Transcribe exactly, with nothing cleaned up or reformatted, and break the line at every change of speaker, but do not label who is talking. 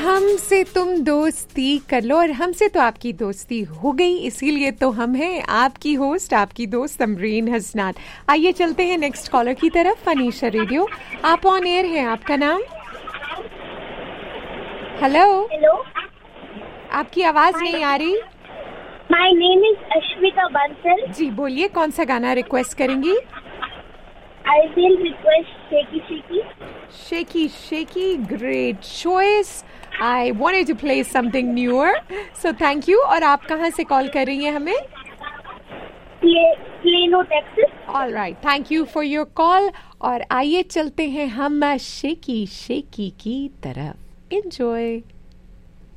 हमसे तुम दोस्ती कर लो, और हमसे तो आपकी दोस्ती हो गई, इसीलिए तो हम हैं आपकी होस्ट, आपकी दोस्त तमरीन हसनान। आइए चलते हैं नेक्स्ट कॉलर की तरफ। फनीशा रेडियो, आप ऑन एयर हैं, आपका नाम? हेलो
हेलो,
आपकी आवाज नहीं आ रही।
My name is Ashwita Bansal.
जी बोलिए, कौन सा गाना रिक्वेस्ट करेंगी?
I will request shaky shaky.
Shaky Shaky, great choice. I wanted to play something newer, so thank you. और आप कहाँ से कॉल कर रही हैं हमें?
Plano Texas.
All right, thank you for your call. और आइए चलते हैं हम शेकी शेकी की तरफ। Enjoy.